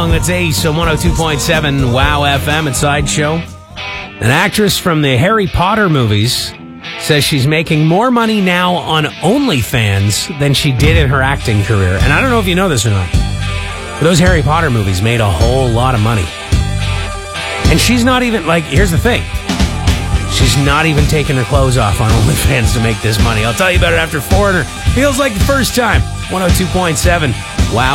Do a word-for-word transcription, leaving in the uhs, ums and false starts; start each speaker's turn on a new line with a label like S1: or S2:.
S1: song. That's Ace on one oh two point seven Wow F M at Sideshow. An actress from the Harry Potter movies says she's making more money now on OnlyFans than she did in her acting career. And I don't know if you know this or not, but those Harry Potter movies made a whole lot of money. And she's not even, like, here's the thing. She's not even taking her clothes off on OnlyFans to make this money. I'll tell you about it after four. Feels like the first time. one oh two point seven